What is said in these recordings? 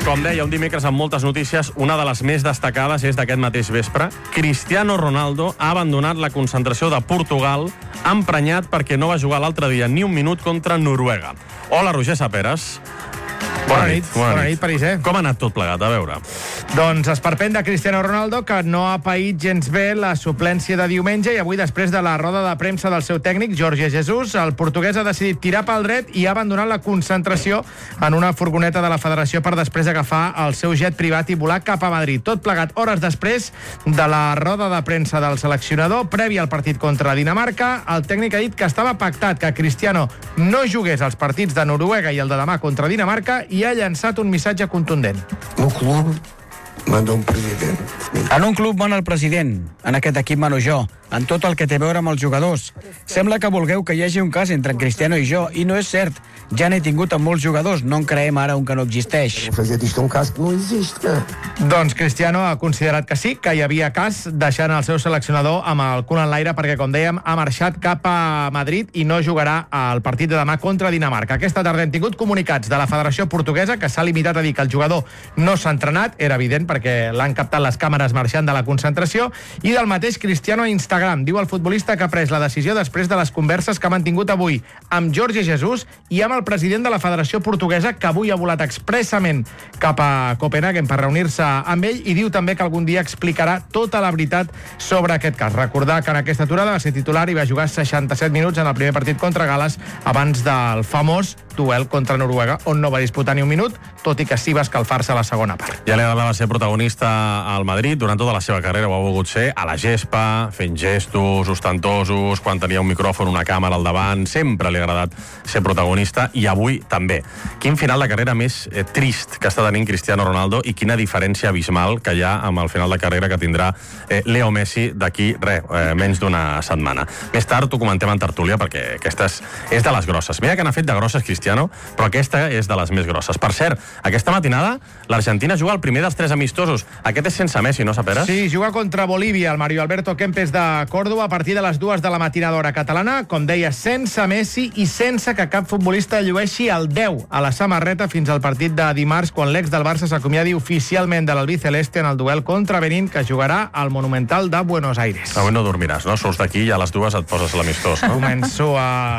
Com deia, un dimecres amb moltes notícies, una de les més destacades és d'aquest mateix vespre. Cristiano Ronaldo ha abandonat la concentració de Portugal emprenyat perquè no va jugar l'altre dia ni un minut contra Noruega. Hola, Roger Saperes. Bona nit, Pariser. Com ha anat tot plegat? A veure. Doncs esperpent de Cristiano Ronaldo, que no ha paït gens bé la suplència de diumenge, i avui, després de la roda de premsa del seu tècnic, Jorge Jesus, el portuguès ha decidit tirar pel dret i ha abandonat la concentració en una furgoneta de la federació per després agafar el seu jet privat i volar cap a Madrid. Tot plegat hores després de la roda de premsa del seleccionador, prèvia al partit contra Dinamarca. El tècnic ha dit que estava pactat que Cristiano no jugués als partits de Noruega i el de demà contra Dinamarca, i ha llançat un missatge contundent. No club manda un president. En un club mana el president, en aquest equip mano jo, en tot el que té a veure amb els jugadors. Sembla que vulgueu que hi hagi un cas entre en Cristiano i jo, i no és cert. Ja n'he tingut amb molts jugadors, no en creem ara un que no existeix. Fazer disto un cas que no existe. Doncs Cristiano ha considerat que sí, que hi havia cas, deixant el seu seleccionador amb el cul en l'aire perquè, com dèiem, ha marxat cap a Madrid i no jugarà al partit de demà contra Dinamarca. Aquesta tarda hem tingut comunicats de la Federació Portuguesa que s'ha limitat a dir que el jugador no s'ha entrenat, era evident perquè l'han captat les càmeres marxant de la concentració, i del mateix Cristiano a Instagram. Diu el futbolista que ha pres la decisió després de les converses que ha mantingut avui amb Jorge Jesus i amb el president de la Federació Portuguesa, que avui ha volat expressament cap a Copenhagen per reunir-se amb ell, i diu també que algun dia explicarà tota la veritat sobre aquest cas. Recordar que en aquesta aturada va ser titular i va jugar 67 minuts en el primer partit contra Gal·les abans del famós duel contra Noruega, on no va disputar ni un minut, tot i que sí va escalfar-se a la segona part. Ja li agradava ser protagonista al Madrid, durant tota la seva carrera ho ha volgut ser, a la gespa, fent gestos ostentosos, quan tenia un micròfon, una càmera al davant, sempre li ha agradat ser protagonista, i avui també. Quin final de carrera més trist que està tenint Cristiano Ronaldo, i quina diferència abismal que hi ha amb el final de carrera que tindrà Leo Messi d'aquí, menys d'una setmana. Més tard ho comentem en tertúlia, perquè aquesta és de les grosses. Mira que n'ha fet de grosses Cristiano, però aquesta és de les més grosses. Per cert, aquesta matinada l'Argentina juga el primer dels 3 amistosos. Aquest és sense Messi, no, Saperes? Sí, juga contra Bolívia, el Mario Alberto Kempes de Córdoba, a partir de les 2 de la matinada hora catalana, com deia, sense Messi i sense que cap futbolista llueixi el 10 a la samarreta fins al partit de dimarts, quan l'ex del Barça s'acomiadi oficialment de l'albiceleste en el duel contra Benín, que jugarà al Monumental de Buenos Aires. Avui no dormiràs, no? Surts d'aquí i a les 2 et poses l'amistós, no? Començo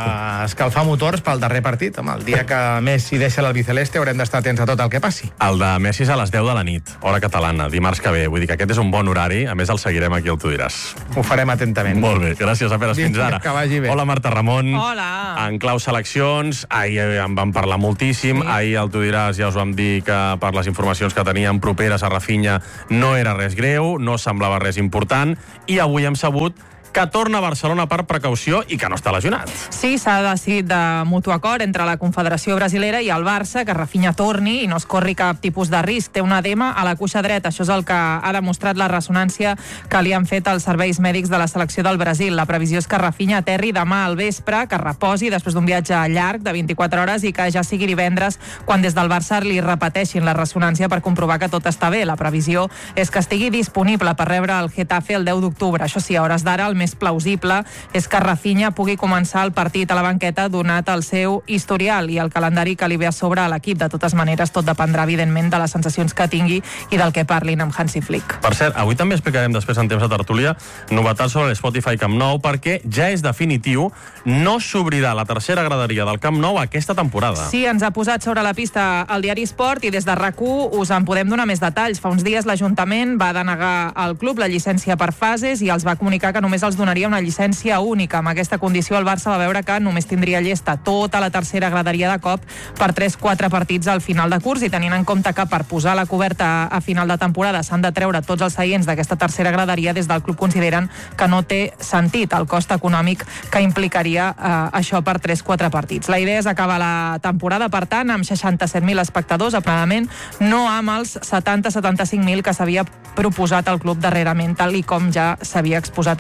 a escalfar motors pel darrer partit. El dia que Messi deixa l'albiceleste haurem d'estar atents a tot el que passi. El de Messi és a les 10 de la nit, hora catalana, dimarts que ve. Vull dir que aquest és un bon horari. A més, el seguirem aquí al Tu diràs. Ho farem atentament. Molt bé, gràcies, Saperes. Fins ara. Que vagi bé. Hola, Marta Ramon. Hola. En clau seleccions, ahir en vam parlar moltíssim. Sí. Ahir al Tu diràs ja us vam dir que per les informacions que teníem properes a Rafinha no era res greu, no semblava res important, i avui hem sabut que torna a Barcelona per precaució i que no està lesionat. Sí, s'ha decidit de mutu acord entre la Confederació Brasilera i el Barça que Rafinha torni i no es corri cap tipus de risc. Té un edema a la cuixa dreta. Això és el que ha demostrat la ressonància que li han fet els serveis mèdics de la selecció del Brasil. La previsió és que Rafinha aterri demà al vespre, que reposi després d'un viatge llarg de 24 hores i que ja sigui divendres quan des del Barça li repeteixin la ressonància per comprovar que tot està bé. La previsió és que estigui disponible per rebre el Getafe el 10 d'octubre. Això sí, a hores d'ara el més plausible és que Rafinha pugui començar el partit a la banqueta donat el seu historial i el calendari que li ve a sobre a l'equip. De totes maneres, tot dependrà, evidentment, de les sensacions que tingui i del que parlin amb Hansi Flick. Per cert, avui també explicarem després en temps de tertúlia novetats sobre l'Spotify Camp Nou, perquè ja és definitiu, no s'obrirà la tercera graderia del Camp Nou aquesta temporada. Sí, ens ha posat sobre la pista el diari Sport i des de RAC1 us en podem donar més detalls. Fa uns dies l'Ajuntament va denegar al club la llicència per fases i els va comunicar que només els donaria una llicència única. Amb aquesta condició el Barça va veure que només tindria llesta tota la tercera graderia de cop per 3-4 partits al final de curs, i tenint en compte que per posar la coberta a final de temporada s'han de treure tots els seients d'aquesta tercera graderia, des del club consideren que no té sentit el cost econòmic que implicaria això per 3-4 partits. La idea és acabar la temporada, per tant, amb 67.000 espectadors aproximadament, no amb els 70-75.000 que s'havia proposat al club darrerament, tal i com ja s'havia exposat a l'Assemblea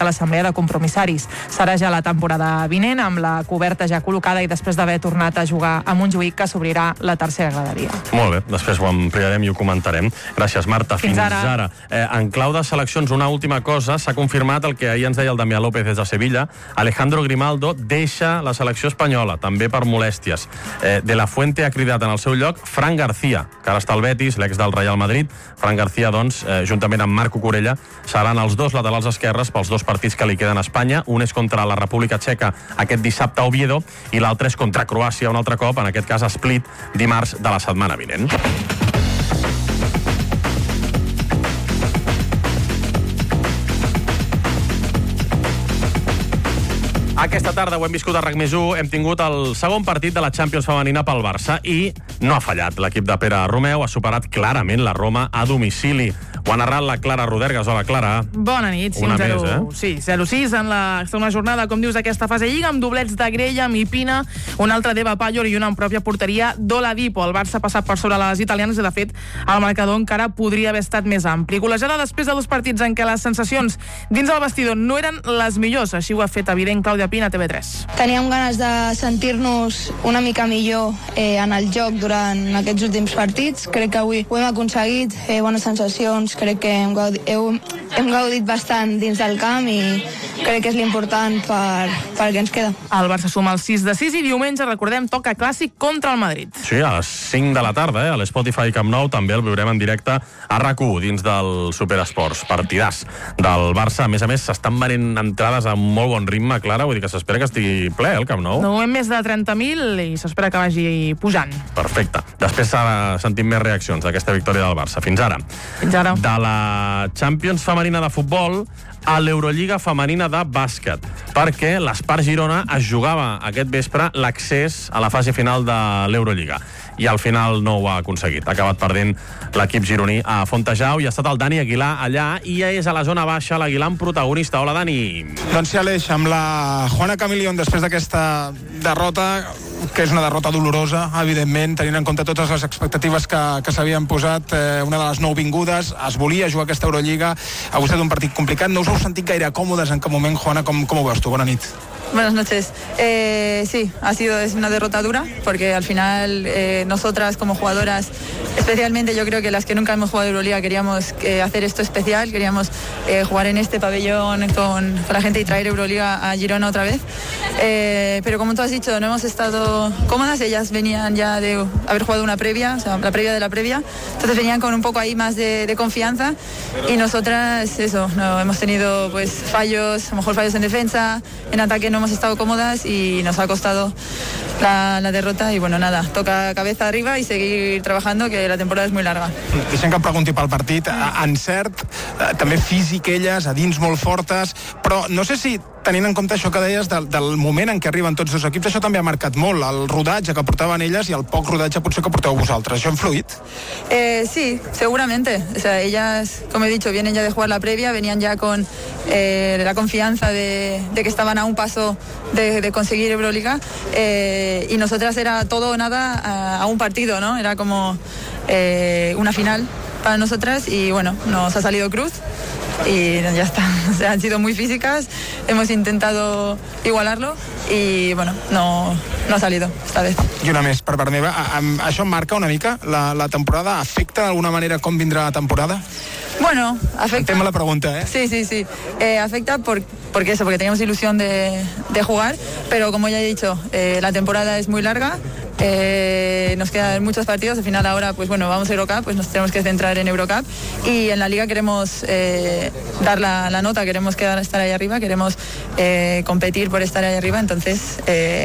de compromissaris. Serà ja la temporada vinent, amb la coberta ja col·locada i després d'haver tornat a jugar a Montjuïc, que s'obrirà la tercera graderia. Molt bé, després ho ampliarem i ho comentarem. Gràcies, Marta. Fins ara. En clau de seleccions, una última cosa. S'ha confirmat el que ahir ens deia el Damià López des de Sevilla. Alejandro Grimaldo deixa la selecció espanyola, també per molèsties. De la Fuente ha cridat en el seu lloc Fran García, que ara està al Betis, l'ex del Real Madrid. Fran García, doncs, juntament amb Marco Corella, seran els dos laterals esquerres pels dos partits que li queden a Espanya. Un és contra la República Txeca aquest dissabte a Oviedo i l'altre és contra Croàcia un altre cop, en aquest cas a Split, dimarts de la setmana vinent. Aquesta tarda ho hem viscut a RAC+1, hem tingut el segon partit de la Champions femenina pel Barça i no ha fallat. L'equip de Pere Romeu ha superat clarament la Roma a domicili. Ho ha narrat la Clara Rodergas. Hola, Clara. Bona nit. Una més, Sí, 0-6 en la segona jornada, com dius, aquesta fase lliga, amb doblets de Grella, Mipina, un altre d'Eva Pallor i una en pròpia porteria d'Oladipo. El Barça ha passat per sobre les italianes i, de fet, el marcador encara podria haver estat més ampli. Golejada després de dos partits en què les sensacions dins el vestidor no eren les millors. Així ho ha fet evident Clàudia Pina, TV3. Teníem ganes de sentir-nos una mica millor en el joc durant aquests últims partits. Crec que avui ho hem aconseguit, bones sensacions, crec que hem gaudit bastant dins del camp i crec que és l'important per què ens queda. El Barça suma el 6-6 i diumenge, recordem, toca clàssic contra el Madrid. Sí, a les 5 de la tarda, a l'Spotify Camp Nou, també el veurem en directe a RAC1 dins del Superesports. Partidàs del Barça. A més, s'estan venent entrades a molt bon ritme, Clara, vull dir que s'espera que estigui ple el Camp Nou. No, hem més de 30.000 i s'espera que vagi pujant. Perfecte. Després sentim més reaccions d'aquesta victòria del Barça. Fins ara. Fins ara. De la Champions femenina de futbol a l'Eurolliga femenina de bàsquet, perquè l'Espart Girona es jugava aquest vespre l'accés a la fase final de l'Eurolliga i al final no ho ha aconseguit. Ha acabat perdent l'equip gironí a Fontejau i ha estat el Dani Aguilar allà i ja és a la zona baixa l'Aguilar protagonista. Hola, Dani. Doncs sí, Aleix, amb la Juana Camilion després d'aquesta derrota, que és una derrota dolorosa, evidentment, tenint en compte totes les expectatives que s'havien posat, una de les nouvingudes, es volia jugar aquesta Eurolliga, ha estat un partit complicat, no us heu sentit gaire còmodes en cap moment, Juana, com ho veus tu? Bona nit. Buenas noches. Sí, es una derrota dura, porque al final nosotras como jugadoras, especialmente yo creo que las que nunca hemos jugado Euroliga, queríamos hacer esto especial, queríamos jugar en este pabellón con la gente y traer Euroliga a Girona otra vez. Pero como tú has dicho, no hemos estado cómodas, ellas venían ya de haber jugado una previa, o sea, la previa de la previa, entonces venían con un poco ahí más de confianza y nosotras, no hemos tenido pues fallos, a lo mejor fallos en defensa, en ataque no hemos estado cómodas y nos ha costado la derrota y bueno, nada, toca cabeza arriba y seguir trabajando, que la temporada és molt larga. Deixem que em pregunti pel partit. Encert, també físic elles, a dins molt fortes, però no sé si tenint en compte això que deies del moment en què arriben tots dos equips, això també ha marcat molt el rodatge que portaven elles i el poc rodatge potser que porteu vosaltres. ¿Això ha influït? Sí, seguramente. O sea, ellas, como he dicho, vienen ya de jugar la previa, venían ya con la confianza de que estaban a un paso de conseguir Euroliga y nosotras era todo o nada a un partido, ¿no? Era como una final para nosotras y bueno, nos ha salido cruz y ya está. O sea, han sido muy físicas, hemos intentado igualarlo y bueno, no ha salido esta vez. I una més per part meva, això marca una mica la temporada? Afecta d'alguna manera com vindrà la temporada? Bueno, afecta. Entén-me la pregunta, ¿eh? Sí. Afecta porque teníamos ilusión de jugar, pero como ya he dicho, la temporada es muy larga. Nos quedan muchos partidos, al final ahora pues bueno, vamos a Eurocup, pues nos tenemos que centrar en Eurocup y en la Liga queremos dar la nota, queremos estar ahí arriba, queremos competir por estar ahí arriba, entonces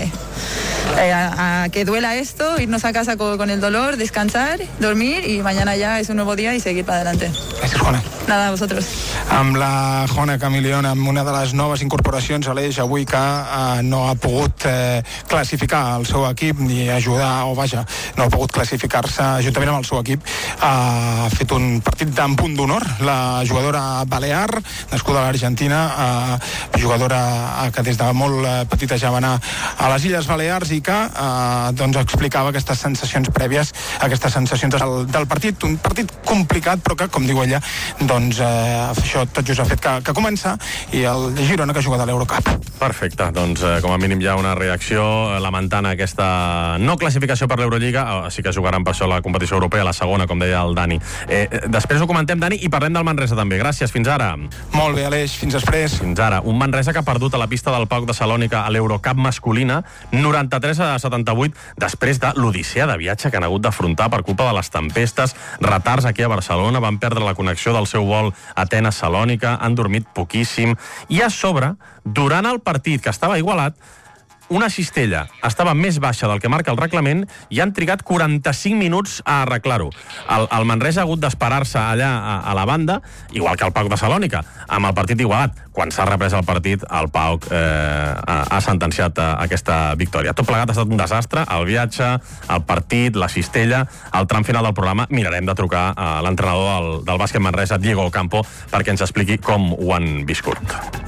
a que duela esto, irnos a casa con el dolor, descansar, dormir y mañana ya es un nuevo día y seguir para adelante. Gràcies, Juana. Nada, a vosotros. Amb la Juana Camilion, amb una de les noves incorporacions a l'Eix avui que no ha pogut classificar el seu equip ni ajudar, o vaja, no ha pogut classificar-se juntament amb el seu equip. Ha fet un partit d'en punt d'honor la jugadora balear, nascuda a l'Argentina, jugadora que des de molt petita ja va anar a les Illes Balears i que doncs explicava aquestes sensacions prèvies, aquestes sensacions del partit, un partit complicat però que, com diu ella, doncs això això tot just ha fet que comença, i el Girona que juga de l'Eurocup. Perfecte, doncs com a mínim hi ha una reacció lamentant aquesta no classificació per l'Eurolliga, sí que jugaran per això la competició europea, la segona, com deia el Dani. Després ho comentem, Dani, i parlem del Manresa també. Gràcies, fins ara. Molt bé, Aleix, fins després. Fins ara. Un Manresa que ha perdut a la pista del PAOK de Salònica a l'Eurocup masculina 93-78, després de l'odissea de viatge que han hagut d'afrontar per culpa de les tempestes, retards aquí a Barcelona, van perdre la connexió del seu vol Atenes-Salònica, han dormit poquíssim, i a sobre, durant el partit, que estava igualat, una cistella estava més baixa del que marca el reglament i han trigat 45 minuts a arreglar-ho. El Manresa ha hagut d'esperar-se allà a la banda, igual que el PAOK de Salònica, amb el partit igualat. Quan s'ha reprès el partit, el PAOK ha sentenciat aquesta victòria. Tot plegat ha estat un desastre, el viatge, el partit, la cistella, al tram final del programa mirarem de trucar a l'entrenador del bàsquet Manresa, Diego Ocampo, perquè ens expliqui com ho han viscut.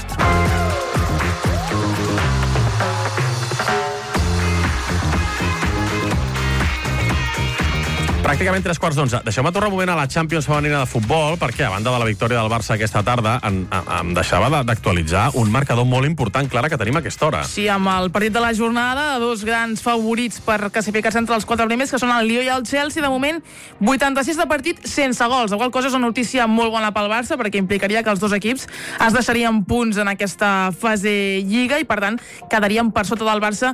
Pràcticament 3:15. Deixeu-me tornar un moment a la Champions femenina de futbol, perquè a banda de la victòria del Barça aquesta tarda em deixava d'actualitzar un marcador molt important, Clara, que tenim a aquesta hora. Sí, amb el partit de la jornada, dos grans favorits per classificar-se entre els 4 primers, que són el Lió i el Chelsea. De moment, 86 de partit sense gols. La qual cosa és una notícia molt bona pel Barça, perquè implicaria que els dos equips es deixarien punts en aquesta fase Lliga i, per tant, quedarien per sota del Barça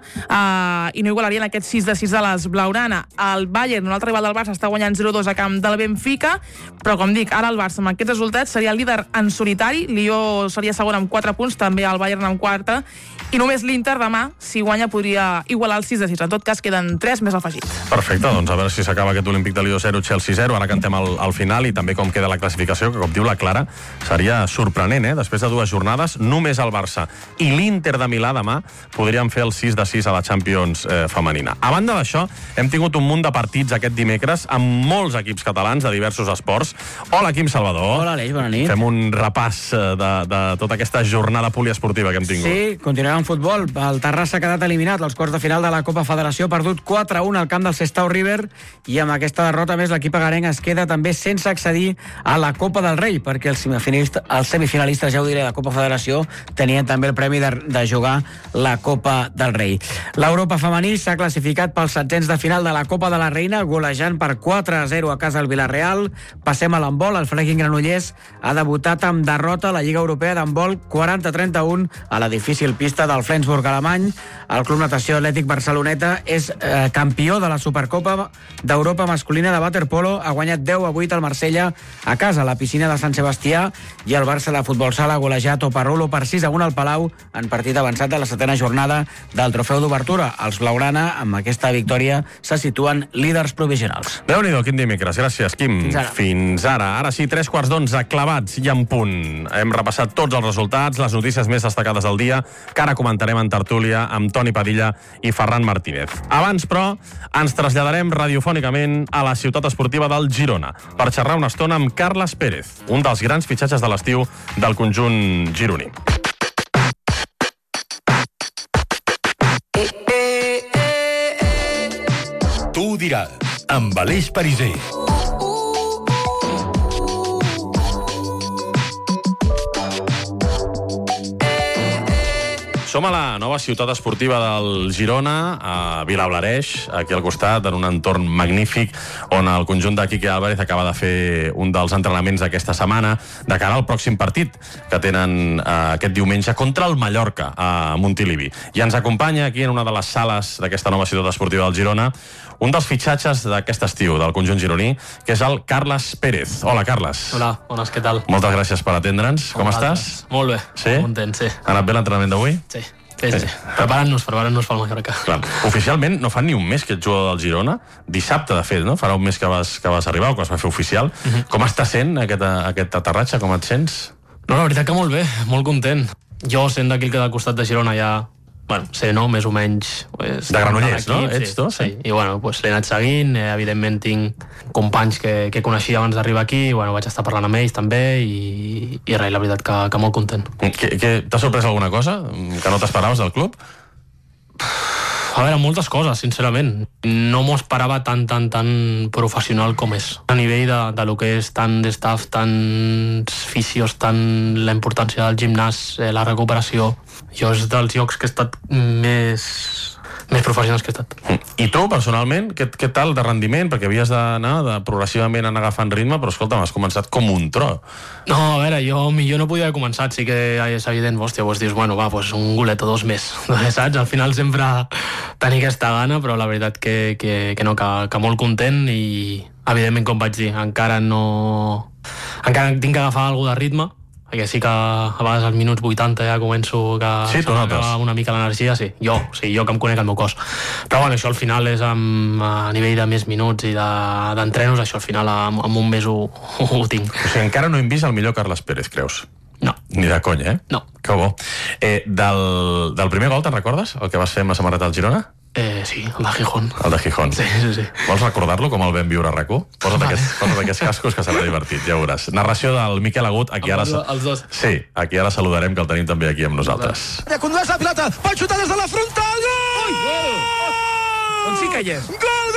i no igualarien aquest 6-6 de les Blaugrana. El Bayern, un altre rival del Barça, està guanyant 0-2 a camp del Benfica, però com dic, ara el Barça amb aquests resultats seria el líder en solitari, Lió seria segon amb 4 punts, també el Bayern amb 4, i només l'Inter demà, si guanya, podria igualar el 6-6. En tot cas, queden 3 més afegit. Perfecte, doncs a veure si s'acaba aquest Olímpic de Lió 0, Chelsea 0, ara cantem al final, i també com queda la classificació, que com diu la Clara, seria sorprenent, després de 2 jornades, només el Barça i l'Inter de Milà demà podrien fer el 6-6 a la Champions femenina. A banda d'això, hem tingut un munt de partits aquest dimecres amb molts equips catalans de diversos esports. Hola, Quim Salvador. Hola, Aleix, bona nit. Fem un repàs de tota aquesta jornada poliesportiva que hem tingut. Sí, continuem amb futbol. El Terrassa ha quedat eliminat als quarts de final de la Copa Federació, ha perdut 4-1 al camp del Sestao River, i amb aquesta derrota més l'equip agarenc es queda també sense accedir a la Copa del Rei, perquè els semifinalistes, ja ho diré, de la Copa Federació tenien també el premi de jugar la Copa del Rei. L'Europa femení s'ha classificat pels 700 de final de la Copa de la Reina, golejant per 4-0 a casa del Villarreal. Passem a l'handbol. El Flequín Granollers ha debutat amb derrota a la Lliga Europea d'handbol 40-31 a la difícil pista del Flensburg alemany. El Club Natació Atlètic Barceloneta és campió de la Supercopa d'Europa masculina de waterpolo. Ha guanyat 10-8 al Marsella a casa, a la piscina de Sant Sebastià, i el Barça de futbol sala ha golejat Oparrulo per 6-1 al Palau en partit avançat de la 7ª jornada del trofeu d'obertura. Els blaugrana, amb aquesta victòria, se situen líders provisionals. Déu-n'hi-do, quin dimecres. Gràcies, Quim. Fins ara. Ara sí, 3:15, clavats i en punt. Hem repassat tots els resultats, les notícies més destacades del dia, que ara comentarem en tertúlia amb Toni Padilla i Ferran Martínez. Abans, però, ens traslladarem radiofònicament a la ciutat esportiva del Girona per xerrar una estona amb Carles Pérez, un dels grans fitxatges de l'estiu del conjunt gironí. Tu ho diràs, amb Aleix Pariser. Som a la nova ciutat esportiva del Girona, a Vilablareix, aquí al costat, en un entorn magnífic, on el conjunt de Quique Álvarez acaba de fer un dels entrenaments d'aquesta setmana de cara al pròxim partit que tenen aquest diumenge contra el Mallorca, a Montilivi. I ens acompanya aquí en una de les sales d'aquesta nova ciutat esportiva del Girona un dels fitxatges d'aquest estiu del conjunt gironí, que és el Carles Pérez. Hola, Carles. Hola, bones, què tal? Moltes gràcies per atendre'ns. Com estàs? Molt bé, sí? Content, sí. Ha anat bé l'entrenament d'avui? Sí. Preparant-nos pel Mallorca. Clar. Oficialment no fa ni un mes que ets jugador del Girona. Dissabte, de fet, no? Farà un mes que vas arribar o que es va fer oficial. Com està sent aquest aterratge? Com et sents? No, la veritat que molt bé, molt content. Jo, sent d'aquí que del costat de Girona ja... Bueno, sé, no? Més o menys... Pues, de Granollers, no? Ets tu? Sí. I bueno, pues, l'he anat seguint. Evidentment tinc companys que coneixia abans d'arribar aquí. Bueno, vaig estar parlant amb ells també i res, la veritat que molt content. T'ha sorprès alguna cosa que no t'esperaves del club? A veure, moltes coses, sincerament. No m'ho esperava tan professional com és. A nivell de lo que és tant d'estaf, tants fisios, tant la importància del gimnàs, la recuperació. Jo és dels llocs que he estat més professionals que he estat. I tu, personalment, què tal de rendiment? Perquè havies d'anar progressivament anar agafant ritme, però escolta, has començat com un tro. No, a veure, jo millor no podia haver començat, sí que és evident, hòstia, dius, bueno, va, pues un golet o dos més, saps? Al final sempre tenir aquesta gana, però la veritat que no, que molt content i, evidentment, com vaig dir, encara tinc que agafar alguna de ritme, perquè sí que a vegades als minuts 80 ja començo que s'acaba una mica l'energia, sí, jo que em conec el meu cos. Però bueno, això al final és a nivell de més minuts i d'entrenos, això al final amb un mes ho tinc. O sigui, encara no hem vist el millor Carles Pérez, creus? No. Ni de conya, eh? No. Que bo. Del primer gol, te'n recordes? El que vas fer amb la samarreta del Girona? Sí, el de Gijón. El de Gijón. Sí. Vols recordar-lo, com el vam viure a RAC1? Posa't aquests cascos que serà divertit, ja ho veuràs. Narració del Miquel Agut, a qui ara... Els dos. Sí, a qui ara saludarem, que el tenim també aquí amb nosaltres. Condueix la pilota, pot xutar des de la frontal, gol! On sí que hi és? Gol!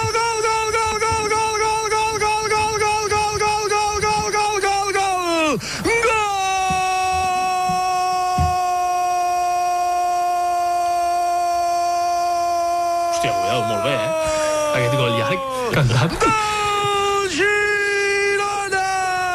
Hòstia, cuidado, molt bé, aquest gol llarg, cantat. Gol Girona!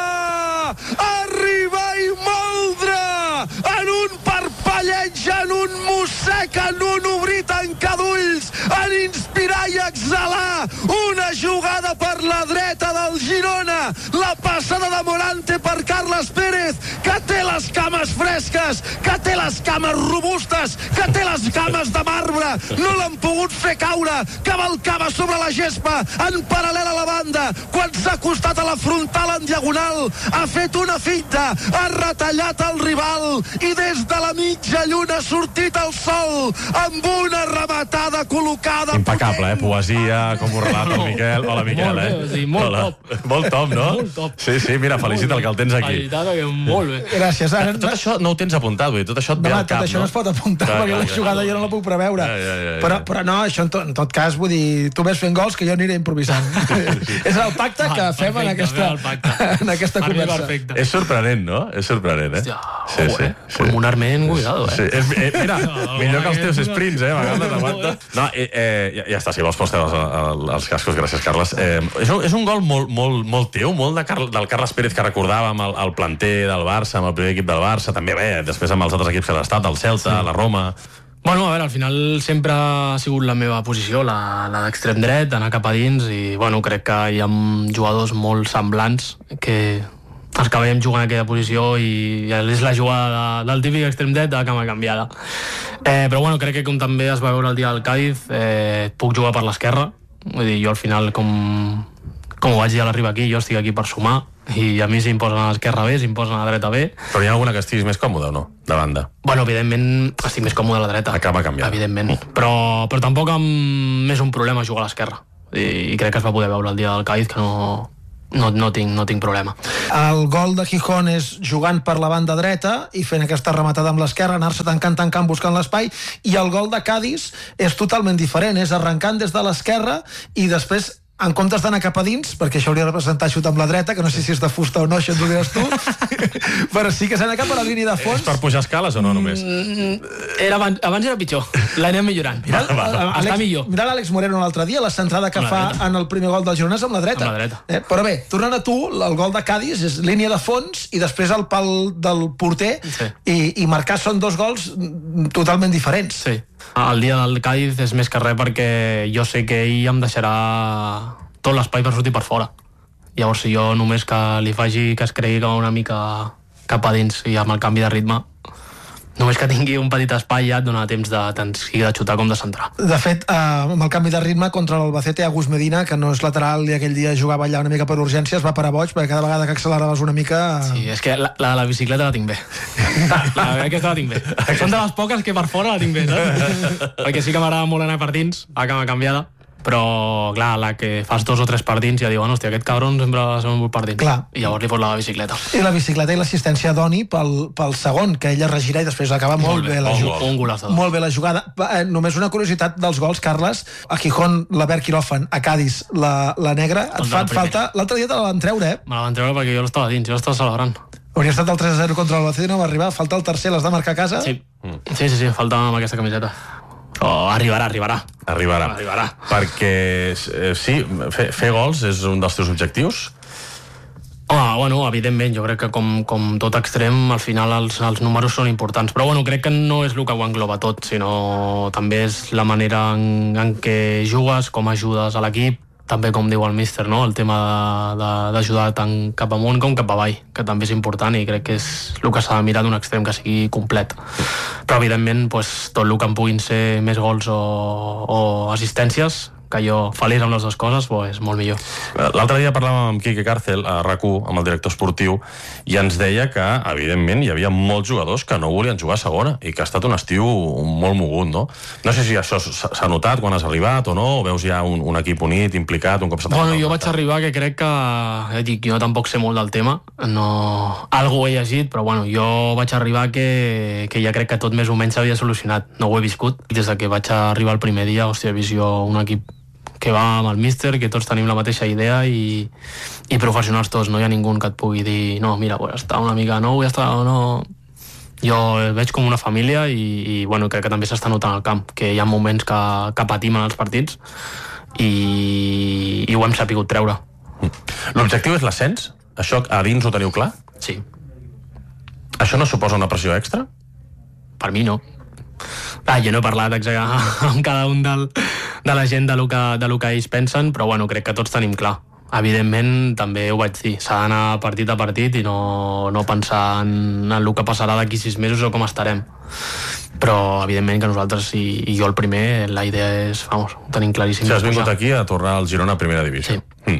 Arriba i moldre en un parpelleig, en un mossec, en un obrir tancar d'ulls, en inspirar i exhalar una jugada per la dreta del Girona, la passada de Morante per Carles Pérez, que té les cames fresques, que té les cames robustes, que té les cames de marbre, no l'han pogut fer caure, cavalcava sobre la gespa en paral·lel a la banda, quan s'ha acostat a la frontal en diagonal, ha fet una finta, ha retallat el rival i des de la mitja lluna ha sortit el sol amb una rematada col·locada. Impecable, poesia, com ho relata el Miquel. Hola, Miquel, molt top. Molt top, no? Molt top. Sí, mira, felicita el que el tens aquí. Molt bé. Gràcies. Tot això no ho tens apuntat, vull dir, tot això et ve al cap, tot això no es pot apuntar, perquè la jugada jo no la puc preveure. Però no, això en tot cas, vull dir, tu ves fent gols que jo aniré improvisant. És el pacte que fem en aquesta conversa. És sorprenent, no? És sorprenent, eh? Sí. Pulmonarment, cuidado, eh? Mira, millor que els teus sprints, a vegades t'aguanta. No, ja està, si vols pots treure els cascos, gràcies, Carles. És un gol molt teu, molt del Carles Pérez que recordàvem, el planter del Barça, amb el primer equip del Barça, també bé, després amb els altres equips que ha estat, el Celta, la Roma... Bueno, a veure, al final sempre ha sigut la meva posició, la d'extrem dret, d'anar cap a dins, i bueno, crec que hi ha jugadors molt semblants que els que veiem jugant en aquella posició i és la jugada del típic extrem dret de la cama canviada. Però bueno, crec que com també es va veure el dia del Cádiz, puc jugar per l'esquerra, vull dir, jo al final com ho vaig dir a l'arribar aquí, jo estic aquí per sumar, i a mi si em posen a l'esquerra bé, si em posen a la dreta bé. Però hi ha alguna que estiguis més còmode o no, de banda? Bueno, evidentment estic més còmode a la dreta. Acaba canviant. Evidentment. Però tampoc és un problema jugar a l'esquerra. I crec que es va poder veure el dia del Cádiz que no tinc problema. El gol de Gijón és jugant per la banda dreta i fent aquesta rematada amb l'esquerra, anar-se tancant buscant l'espai, i el gol de Cádiz és totalment diferent, és arrencant des de l'esquerra i després, en comptes d'anar cap a dins, perquè això hauria de representar xut amb la dreta, que no sé si és de fusta o no, això ens ho diràs tu, però sí que s'ha cap a la línia de fons. És per pujar escales o no, només? Abans era pitjor, l'anem millorant. Està millor. Mira l'Àlex Moreno l'altre dia, la centrada que fa en el primer gol del Girona és amb la dreta. Amb la dreta. Però bé, tornant a tu, el gol de Cádiz és línia de fons i després el pal del porter, i marcar són dos gols totalment diferents. Sí. El dia del Cádiz és més que res perquè jo sé que ell em deixarà tot l'espai per sortir per fora. Llavors, si jo només que li faci que es cregui que va una mica cap a dins i amb el canvi de ritme, només que tingui un petit espai ja et dona temps tant sigui de xutar com de centrar. De fet, amb el canvi de ritme contra l'Albacete, Agus Medina, que no és lateral i aquell dia jugava allà una mica per urgència, es va parar boig, perquè cada vegada que acceleraves una mica... Sí, és que la bicicleta la tinc bé. Aquesta la tinc bé. Són de les poques que per fora la tinc bé, saps? Perquè sí que m'agrada molt anar per dins, a cama canviada, però clar, la que fas 2 o 3 partits ja diuen, hòstia, aquest cabron sempre són 8 partits. Clar. I llavors li fot la bicicleta. I la bicicleta i l'assistència d'Oni pel segon, que ella regira i després acaba molt bé la jugada. Un golaç. Molt bé la jugada. Només una curiositat dels gols, Carles. A Gijón, la Ver Quiròfan, a Cádiz, la negra. Et fan falta... L'altre dia te la van treure, eh? Me la van treure perquè jo l'estava dins, jo l'estava celebrant. Hauria estat el 3-0 contra l'Albacete i no va arribar. Falta el tercer, l'has de marcar a casa? Sí, falta amb aquesta camiseta. Però arribarà. Perquè, sí, fer gols és un dels teus objectius? Bueno, evidentment, jo crec que com tot extrem, al final els números són importants. Però bueno, crec que no és el que ho engloba tot, sinó també és la manera en què jugues, com ajudes a l'equip, també com diu el míster, no? El tema d'ajudar tant cap amunt com cap avall, que també és important i crec que és el que s'ha de mirar d'un extrem que sigui complet. Però evidentment tot el que en puguin ser més gols o assistències, que jo feliç amb les dues coses, molt millor. L'altre dia parlàvem amb Quique Càrcel a RAC1, amb el director esportiu, i ens deia que, evidentment, hi havia molts jugadors que no volien jugar a segona i que ha estat un estiu molt mogut, no? No sé si això s'ha notat quan has arribat o no, o veus ja un equip unit, implicat, un cop s'ha... Bueno, jo vaig arribar que crec que... jo tampoc sé molt del tema, algo he llegit, però bueno, jo vaig arribar que ja crec que tot més o menys s'havia solucionat. No ho he viscut. Des que vaig arribar el primer dia, hòstia, he vist jo un equip que va amb el míster, que tots tenim la mateixa idea i professionals tots, no hi ha ningú que et pugui dir no, mira, està una mica nou, ja està, no... Jo el veig com una família i bueno, crec que també s'està notant al camp, que hi ha moments que patim en els partits i ho hem sapigut treure. L'objectiu és l'ascens? Això a dins ho teniu clar? Sí. Això no suposa una pressió extra? Per mi no. Jo no he parlat amb cada un de la gent de lo que ells pensen, però bueno, crec que tots tenim clar. Evidentment, també ho vaig dir, s'ha d'anar partit a partit i no pensar en el que passarà d'aquí 6 mesos o com estarem. Però evidentment que nosaltres, i jo el primer, la idea és, ho tenim claríssim. Si has vingut aquí a tornar al Girona a primera divisió. Sí.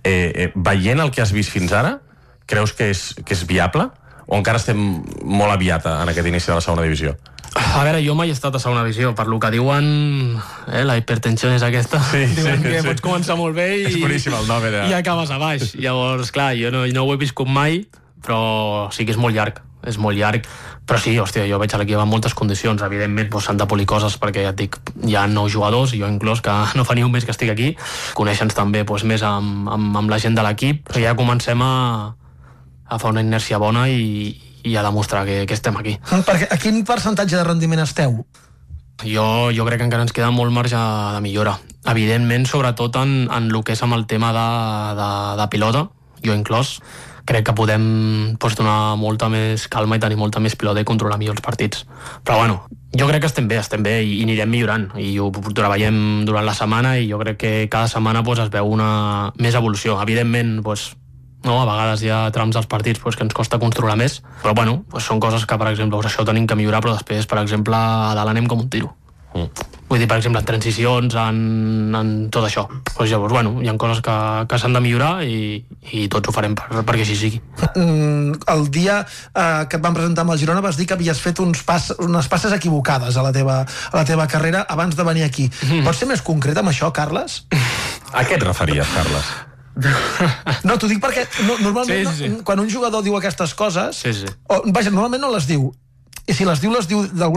Veient el que has vist fins ara, creus que és viable? O encara estem molt aviat en aquest inici de la segona divisió? A veure, jo mai he estat a segona divisió, per lo que diuen, la hipertensió és aquesta, diuen que pots començar molt bé i acabes a baix. Llavors, clar, jo no ho he viscut mai, però sí que és molt llarg, però sí, hòstia, jo veig l'equip en moltes condicions, evidentment s'han de polir coses perquè ja et dic, hi ha 9 jugadors, jo inclòs que no fa ni un mes que estic aquí, coneixen també més amb la gent de l'equip, però ja comencem a fer una inèrcia bona i a demostrar que estem aquí. Perquè a quin percentatge de rendiment esteu? Jo crec que encara ens queda molt marge de millora. Evidentment, sobretot en el que és amb el tema de pilota, jo inclòs, crec que podem donar molta més calma i tenir molta més pilota i controlar millor els partits. Però bueno, jo crec que estem bé i anirem millorant i ho treballem durant la setmana i jo crec que cada setmana es veu una més evolució. Evidentment, a vegades hi ha trams dels partits que ens costa controlar més, però bueno, són coses que, per exemple, això ho tenim que millorar, però després, per exemple, a dalt anem com un tiro. Vull dir, per exemple, en transicions, en tot això. Llavors, bueno, hi ha coses que s'han de millorar i tots ho farem perquè així sigui. El dia que et van presentar amb el Girona vas dir que havies fet unes passes equivocades a la teva carrera abans de venir aquí. Pots ser més concret amb això, Carles? A què et referies, Carles? No, t'ho dic perquè normalment quan un jugador diu aquestes coses, normalment no les diu, i si les diu d'alguna